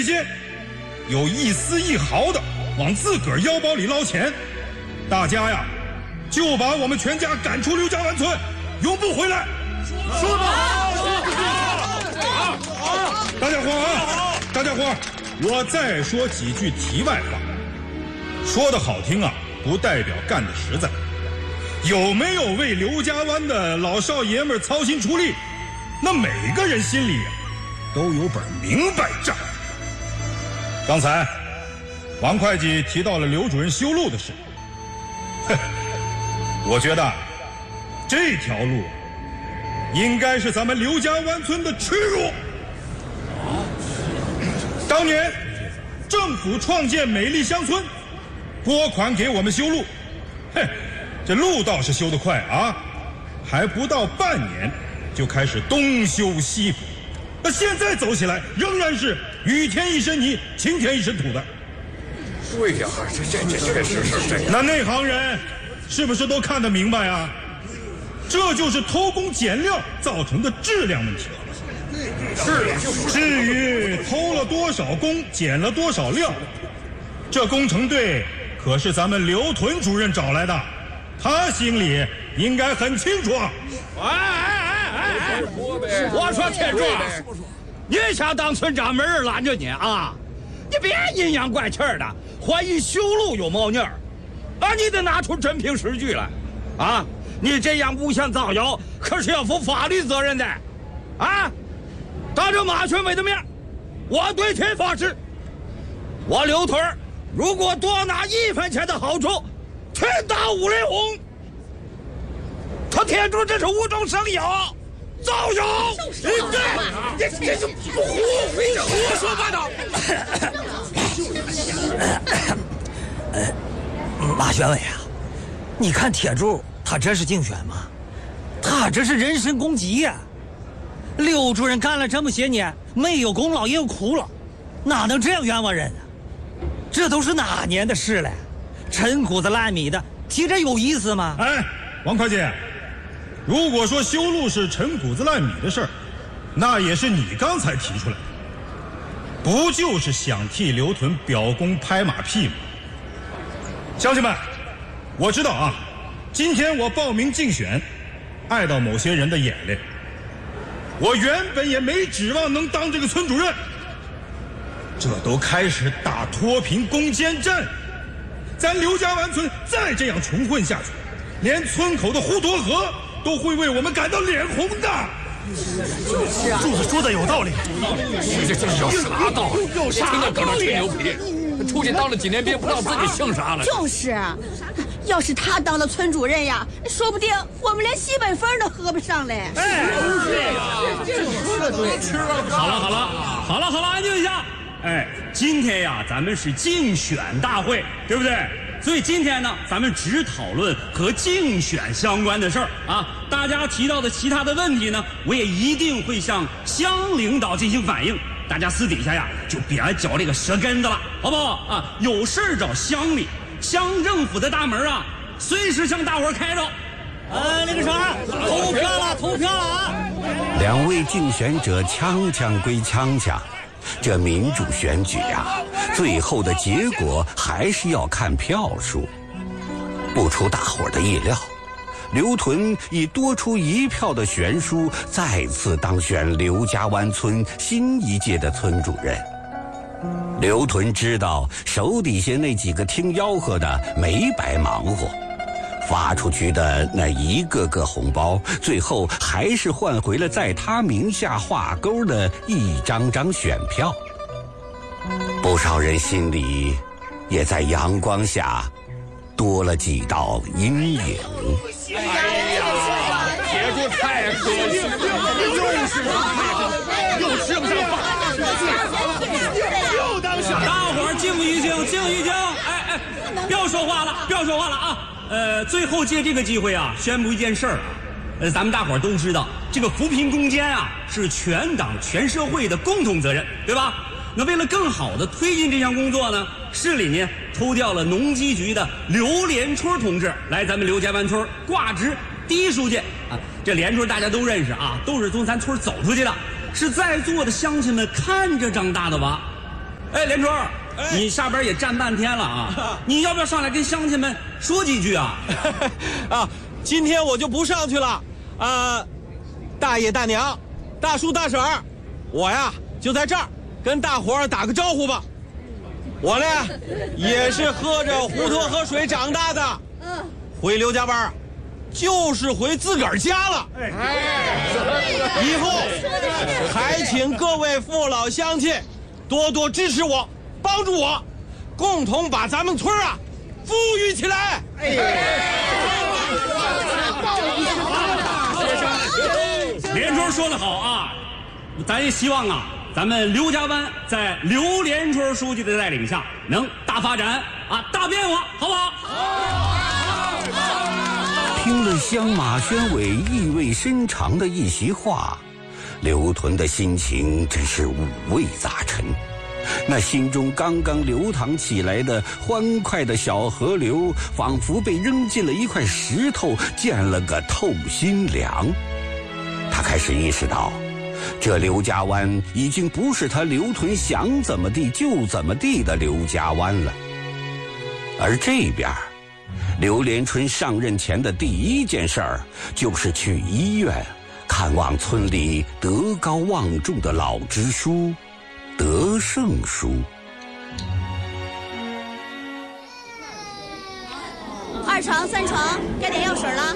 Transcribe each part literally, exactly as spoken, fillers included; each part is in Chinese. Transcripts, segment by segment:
些有一丝一毫的往自个儿腰包里捞钱，大家呀就把我们全家赶出刘家湾村，永不回来。 说吧！ 大家伙啊，大家伙，我再说几句题外话。说的好听啊，不代表干的实在。有没有为刘家湾的老少爷们操心出力？那每个人心里啊都有本明白账。刚才王会计提到了刘主任修路的事，我觉得这条路应该是咱们刘家湾村的耻辱。当年政府创建美丽乡村，拨款给我们修路，嘿，这路倒是修得快啊，还不到半年就开始东修西补，那现在走起来仍然是雨天一身泥，晴天一身土的。 对呀，这这这确实是这样。 那内行人是不是都看得明白啊？这就是偷工减料造成的质量问题。是，至于偷了多少工，减了多少料，这工程队可是咱们刘屯主任找来的，他心里应该很清楚。 哎哎哎哎！我说铁柱，你想当村长没人拦着你啊？你别阴阳怪气的，怀疑修路有猫腻儿，啊，你得拿出真凭实据来，啊，你这样诬陷造谣，可是要负法律责任的，啊！当着马全伟的面，我对天发誓，我刘屯如果多拿一分钱的好处，天打五雷轰。他铁柱这是无中生有，造谣！对，你这是胡胡胡说八道！ 呃，马选委啊，你看铁柱他这是竞选吗？他这是人身攻击呀、啊！刘主任干了这么些年，没有功劳也有苦劳，哪能这样冤枉人啊？这都是哪年的事了？陈谷子烂米的，提这有意思吗？ 哎，王会计，如果说修路是陈谷子烂米的事儿，那也是你刚才提出来的，不就是想替刘屯表功拍马屁吗？乡亲们，我知道啊，今天我报名竞选，碍到某些人的眼泪。我原本也没指望能当这个村主任，这都开始打脱贫攻坚战，咱刘家湾村再这样穷混下去，连村口的滹沱河都会为我们感到脸红的。 就是啊，柱子说的有道理。这这有啥道理？有啥道理？听着搁那吹牛皮，出去当了几年兵，不知道自己姓啥了。 就是，要是他当了村主任呀，说不定我们连西北风都喝不上嘞。 哎， 是呀，这说的对。吃了， 好了好了好了好了，安静一下。哎，今天呀，咱们是竞选大会，对不对？所以今天呢，咱们只讨论和竞选相关的事儿啊。大家提到的其他的问题呢，我也一定会向乡领导进行反映。大家私底下呀，就别嚼这个舌根子了，好不好啊？有事找乡里，乡政府的大门啊，随时向大伙儿开着。 呃，那个啥，投票了，投票了啊！ 两位竞选者枪枪归枪枪。这民主选举啊，最后的结果还是要看票数。不出大伙的意料，刘屯以多出一票的悬殊，再次当选刘家湾村新一届的村主任。刘屯知道手底下那几个听吆喝的没白忙活，发出去的那一个个红包，最后还是换回了在他名下画勾的一张张选票。不少人心里也在阳光下多了几道阴影。 哎呀，铁柱太可惜了，又是又剩上八又当选。 大伙儿静一静，静一静，哎哎，不要说话了，不要说话了啊！呃，最后借这个机会啊，宣布一件事儿啊，呃，咱们大伙儿都知道，这个扶贫攻坚啊，是全党全社会的共同责任，对吧？那为了更好的推进这项工作呢，市里呢抽调了农机局的刘连春同志来咱们刘家湾村挂职第一书记啊。这连春大家都认识啊，都是从咱村走出去的，是在座的乡亲们看着长大的娃。 哎，连春，你下边也站半天了啊，你要不要上来跟乡亲们说几句啊？ 啊，今天我就不上去了。啊、呃，大爷大娘，大叔大婶儿，我呀就在这儿跟大伙儿打个招呼吧。我呢也是喝着胡沱河水长大的，回刘家湾就是回自个儿家了。以后还请各位父老乡亲多多支持我，帮助我，共同把咱们村啊富裕起来。 连春说得好啊，咱也希望啊，咱们刘家湾在刘连春书记的带领下，能大发展啊，大变化，好不好？ 听了乡马宣伟意味深长的一席话，刘屯的心情真是五味杂陈。那心中刚刚流淌起来的欢快的小河流，仿佛被扔进了一块石头，见了个透心凉。他开始意识到，这刘家湾已经不是他刘屯想怎么地就怎么地的刘家湾了。而这边刘连春上任前的第一件事儿，就是去医院看望村里德高望重的老支书德胜叔。 二床三床，该点药水了。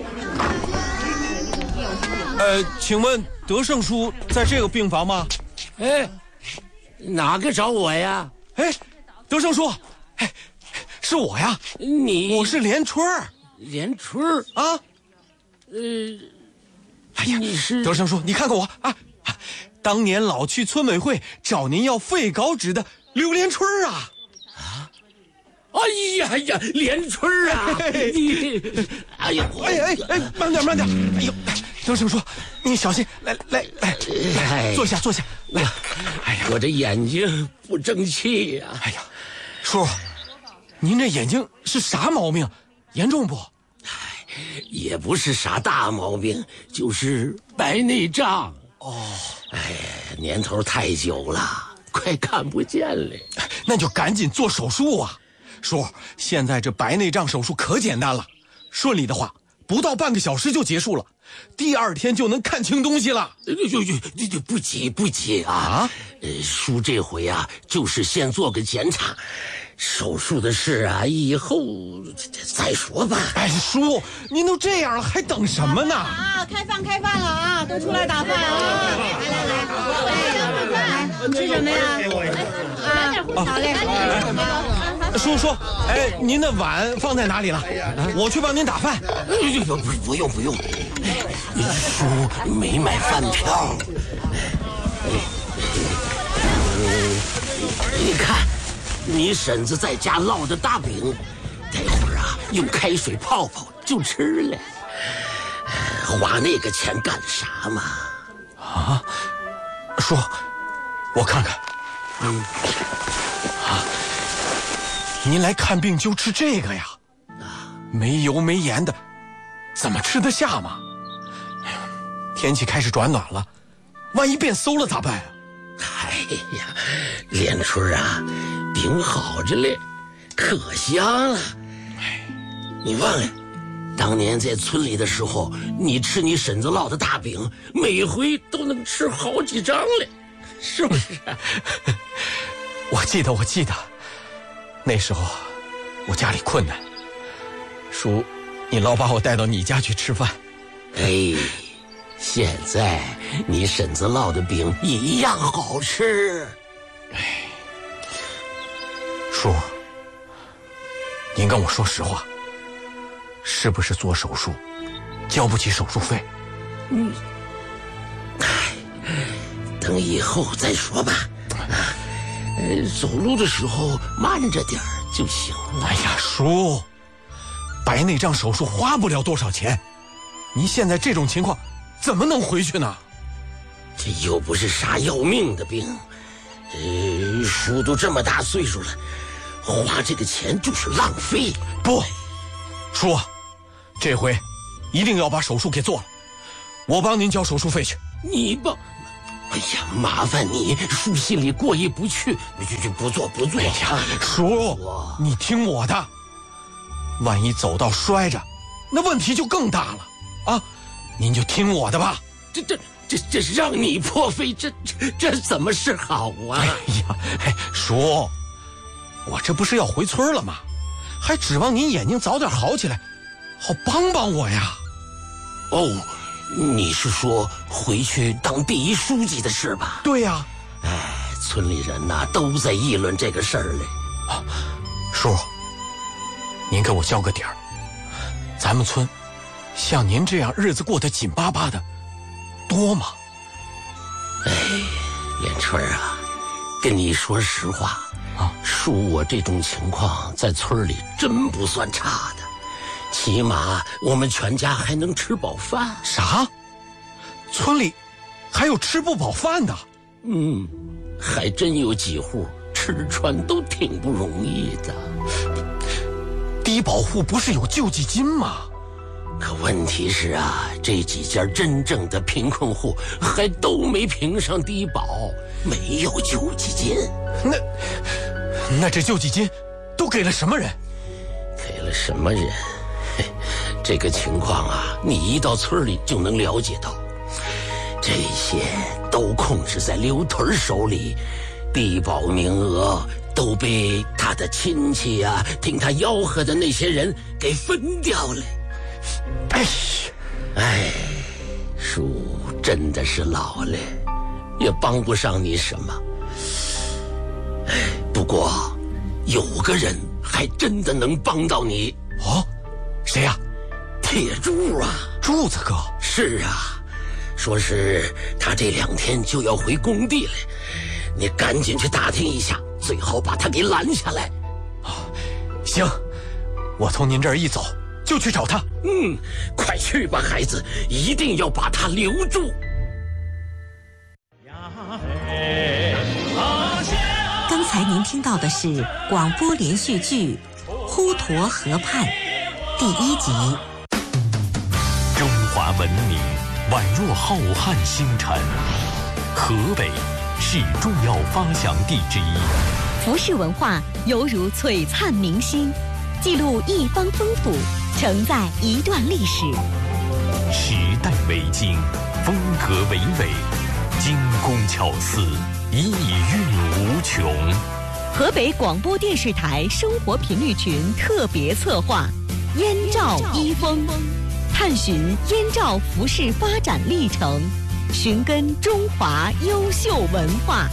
呃，请问德胜叔在这个病房吗？ 哎，哪个找我呀？ 哎，德胜叔，哎，是我呀。 你我是连春儿。 连春儿啊？ 呃， 哎呀， 你是德胜叔，你看看我啊，当年老去村委会找您要废稿纸的刘连春儿啊。 啊？哎呀呀，连春儿啊！你，哎呀， 哎哎哎，慢点慢点！哎呦，德胜叔，你小心，来来来来，坐下坐下。来， 哎呀，我这眼睛不争气呀！ 哎呀，叔，您这眼睛是啥毛病？严重不？ 哎，也不是啥大毛病，就是白内障。 哦， 哎呀，年头太久了，快看不见了。 那就赶紧做手术啊！叔，现在这白内障手术可简单了，顺利的话，不到半个小时就结束了，第二天就能看清东西了。 呦呦呦，不急不急啊！啊，呃，叔这回啊，就是先做个检查。手术的事啊，以后再说吧。 哎，叔，您都这样了，还等什么呢？ 啊，开饭开饭了啊，都出来打饭啊！来来来，来，吃什么呀？啊，好嘞。 叔叔，哎，您的碗放在哪里了？我去帮您打饭。 不不不用不用，叔没买饭票。你看。你婶子在家烙的大饼，待会儿啊用开水泡泡就吃了。花那个钱干啥嘛？ 啊，叔，我看看。嗯，啊，您来看病就吃这个呀？没油没盐的，怎么吃得下嘛？哎呀，天气开始转暖了，万一变馊了咋办啊？ 哎呀，连春啊。饼好着嘞，可香了。你忘了，当年在村里的时候，你吃你婶子烙的大饼，每回都能吃好几张嘞，是不是？ 我记得，我记得，那时候我家里困难，叔，你老把我带到你家去吃饭。 哎，现在你婶子烙的饼一样好吃。 哎。叔，您跟我说实话，是不是做手术交不起手术费？ 嗯，哎，等以后再说吧。呃，走路的时候慢着点儿就行了。 哎呀，叔，白内障手术花不了多少钱，您现在这种情况怎么能回去呢？ 这又不是啥要命的病，呃，叔都这么大岁数了。花这个钱就是浪费。 不，叔，这回一定要把手术给做了，我帮您交手术费去。 你帮？ 哎呀，麻烦你，叔心里过意不去，就就不做不做。 哎呀，叔，你听我的，万一走到摔着，那问题就更大了啊！您就听我的吧。 这这这这是让你破费，这这这怎么是好啊？ 哎呀，哎，叔，我这不是要回村了吗？还指望您眼睛早点好起来，好帮帮我呀。 哦。你是说回去当第一书记的事吧？ 对呀。 哎，村里人呐、啊、都在议论这个事儿嘞。 啊，叔，您给我交个底儿，咱们村像您这样日子过得紧巴巴的多吗？ 哎，连春啊，跟你说实话啊，叔我这种情况在村里真不算差的。起码我们全家还能吃饱饭。 啥？村里还有吃不饱饭的？ 嗯，还真有几户吃穿都挺不容易的。 低保户不是有救济金吗？ 可问题是啊，这几家真正的贫困户还都没评上低保，没有救济金。 那那这救济金都给了什么人？ 给了什么人？这个情况啊，你一到村里就能了解到，这些都控制在刘屯手里，低保名额都被他的亲戚啊，听他吆喝的那些人给分掉了。 哎， 哎，叔真的是老了，也帮不上你什么。哎，不过有个人还真的能帮到你。 哦，谁呀？ 铁柱啊。 柱子哥。 是啊，说是他这两天就要回工地了，你赶紧去打听一下，最好把他给拦下来。 啊，行，我从您这儿一走就去找他。 嗯，快去吧，孩子，一定要把他留住。 刚才您听到的是广播连续剧《滹沱河畔》第一集。 中华文明宛若浩瀚星辰，河北是重要发祥地之一。 服饰文化犹如璀璨明星，记录一方风土，承载一段历史。 时代为经，风格娓娓，精工巧思，意蕴无穷。 河北广播电视台生活频率群特别策划《燕赵一风》，探寻燕赵服饰发展历程，寻根中华优秀文化。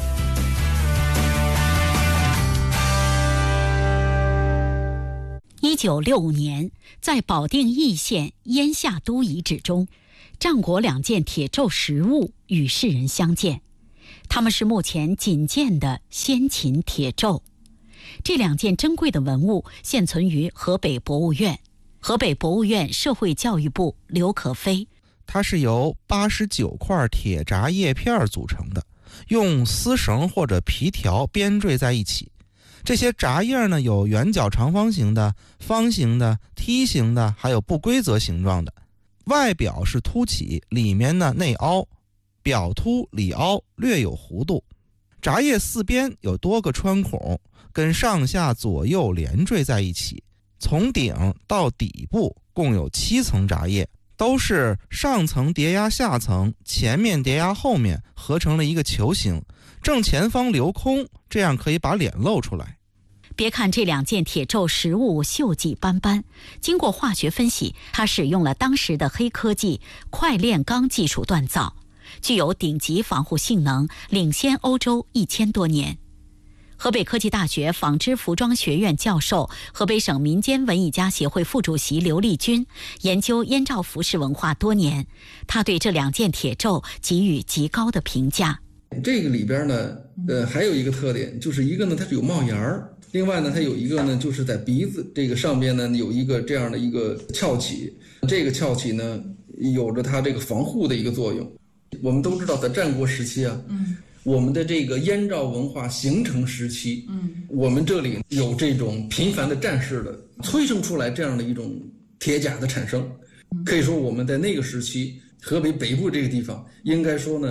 一九六五年，在保定易县燕下都遗址中，战国两件铁胄实物与世人相见。它们是目前仅见的先秦铁胄。这两件珍贵的文物现存于河北博物院。河北博物院社会教育部刘可飞。 它是由八十九块铁闸叶片组成的，用丝绳或者皮条编缀在一起。这些闸叶呢，有圆角长方形的、方形的、梯形的，还有不规则形状的。外表是凸起，里面呢内凹，表凸里凹，略有弧度。闸叶四边有多个穿孔，跟上下左右连缀在一起。从顶到底部共有七层闸叶，都是上层叠压下层，前面叠压后面，合成了一个球形，正前方留空，这样可以把脸露出来。 别看这两件铁胄实物锈迹斑斑，经过化学分析，它使用了当时的黑科技快炼钢技术锻造，具有顶级防护性能，领先欧洲一千多年。河北科技大学纺织服装学院教授、河北省民间文艺家协会副主席刘立军研究燕赵服饰文化多年，他对这两件铁胄给予极高的评价。 这个里边呢，呃，还有一个特点，就是一个呢它是有帽檐儿，另外呢它有一个呢就是在鼻子这个上边呢有一个这样的一个翘起，这个翘起呢有着它这个防护的一个作用。我们都知道，在战国时期啊，嗯。我们的这个燕赵文化形成时期，嗯，我们这里有这种频繁的战事的，催生出来这样的一种铁甲的产生。可以说我们在那个时期，河北北部这个地方，应该说呢，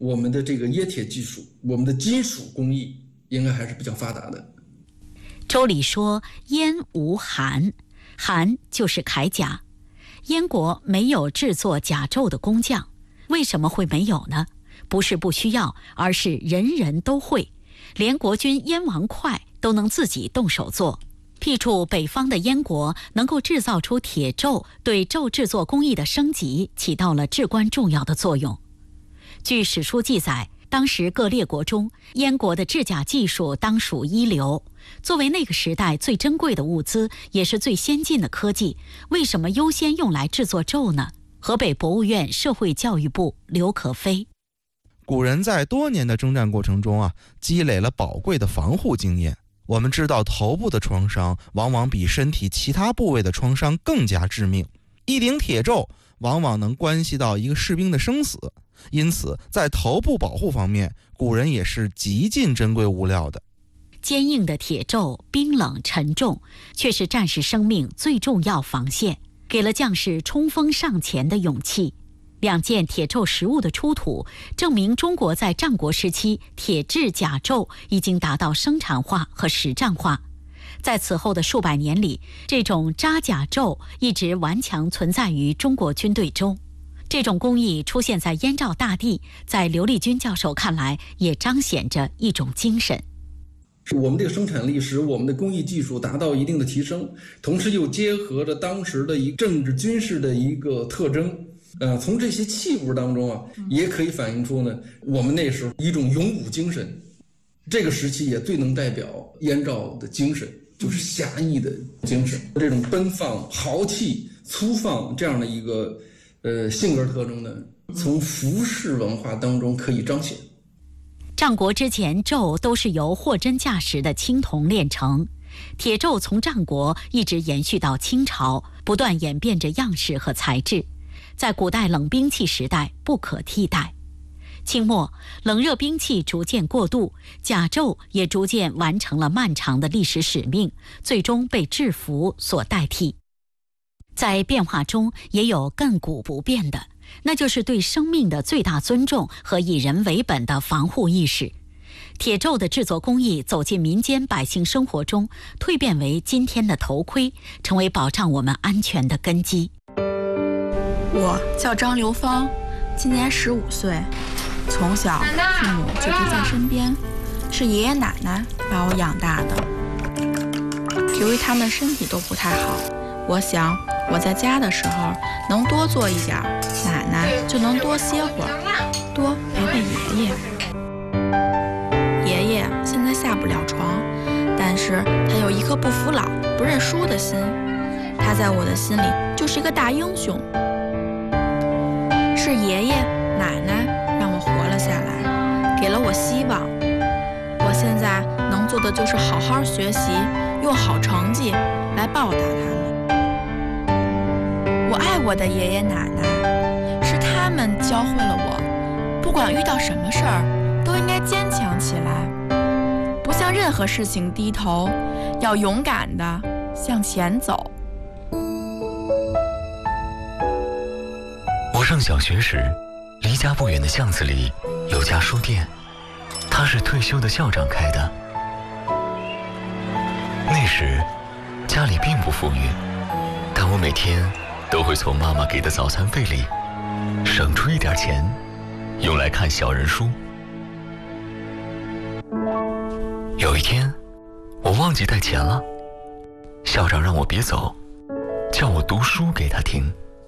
我们的这个冶铁技术，我们的金属工艺应该还是比较发达的。 周礼说燕无函，函就是铠甲。燕国没有制作甲胄的工匠，为什么会没有呢？不是不需要，而是人人都会，连国君燕王哙都能自己动手做。辟处北方的燕国能够制造出铁胄，对胄制作工艺的升级起到了至关重要的作用。据史书记载，当时各列国中，燕国的制甲技术当属一流。作为那个时代最珍贵的物资，也是最先进的科技，为什么优先用来制作胄呢？河北博物院社会教育部刘可飞。 古人在多年的征战过程中啊，积累了宝贵的防护经验。我们知道头部的创伤往往比身体其他部位的创伤更加致命，一顶铁胄往往能关系到一个士兵的生死，因此在头部保护方面，古人也是极尽珍贵物料的。 坚硬的铁胄冰冷沉重，却是战士生命最重要防线，给了将士冲锋上前的勇气。两件铁胄实物的出土，证明中国在战国时期铁制甲胄已经达到生产化和实战化。在此后的数百年里，这种扎甲胄一直顽强存在于中国军队中。这种工艺出现在燕赵大地，在刘立军教授看来，也彰显着一种精神。 我们这个生产力使我们的工艺技术达到一定的提升，同时又结合着当时的一个政治军事的一个特征。呃，从这些器物当中啊，也可以反映出呢，我们那时候一种勇武精神。这个时期也最能代表燕赵的精神，就是侠义的精神。这种奔放、豪气、粗放这样的一个呃性格特征呢，从服饰文化当中可以彰显。 战国之前，胄都是由货真价实的青铜炼成。铁胄从战国一直延续到清朝，不断演变着样式和材质，在古代冷兵器时代不可替代。清末，冷热兵器逐渐过渡，甲胄也逐渐完成了漫长的历史使命，最终被制服所代替。在变化中也有亘古不变的，那就是对生命的最大尊重和以人为本的防护意识。铁胄的制作工艺走进民间百姓生活中，蜕变为今天的头盔，成为保障我们安全的根基。 我叫张刘芳，今年十五岁，从小父母就不在身边，是爷爷奶奶把我养大的。由于他们身体都不太好，我想我在家的时候能多做一点，奶奶就能多歇会儿，多陪陪爷爷。爷爷现在下不了床，但是他有一颗不服老、不认输的心，他在我的心里就是一个大英雄。是爷爷奶奶让我活了下来，给了我希望。我现在能做的就是好好学习，用好成绩来报答他们。我爱我的爷爷奶奶，是他们教会了我，不管遇到什么事儿，都应该坚强起来，不向任何事情低头，要勇敢地向前走。 我上小学时，离家不远的巷子里有家书店，它是退休的校长开的。那时家里并不富裕，但我每天都会从妈妈给的早餐费里省出一点钱，用来看小人书。有一天我忘记带钱了，校长让我别走，叫我读书给他听。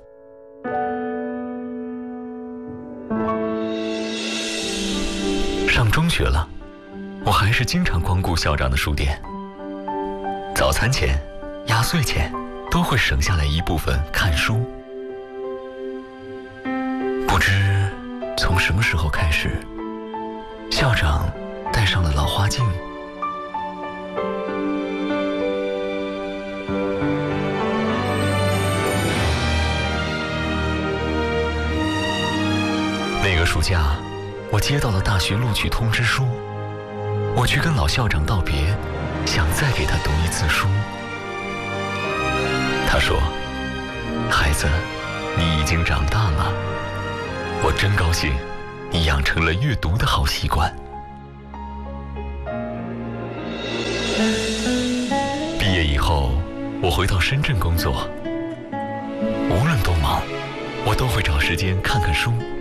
上中学了，我还是经常光顾校长的书店。早餐钱、压岁钱都会省下来一部分看书。不知从什么时候开始，校长戴上了老花镜。那个暑假，我接到了大学录取通知书，我去跟老校长道别，想再给他读一次书。他说：“孩子，你已经长大了。”我真高兴， 你养成了阅读的好习惯。毕业以后，我回到深圳工作，无论多忙，我都会找时间看看书。